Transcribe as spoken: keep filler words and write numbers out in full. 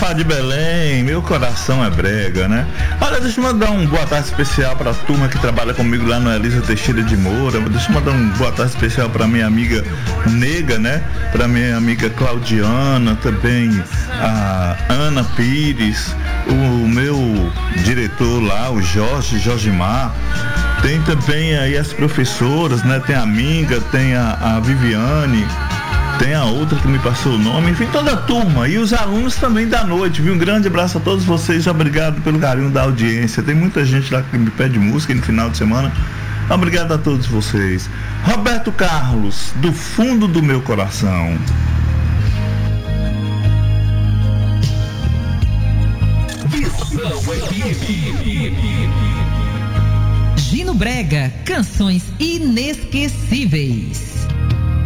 Fafá de Belém, meu coração é brega, né? Olha, deixa eu mandar um boa tarde especial pra turma que trabalha comigo lá no Elisa Teixeira de Moura. Deixa eu mandar um boa tarde especial pra minha amiga Nega, né? Pra minha amiga Claudiana, também a Ana Pires, o meu diretor lá, o Jorge, Jorge Mar. Tem também aí as professoras, né? Tem a Minga, tem a, a Viviane, tem a outra que me passou o nome, enfim, toda a turma e os alunos também da noite, viu? Um grande abraço a todos vocês, obrigado pelo carinho da audiência. Tem muita gente lá que me pede música no final de semana. Obrigado a todos vocês. Roberto Carlos, do fundo do meu coração. Gino Brega, canções inesquecíveis.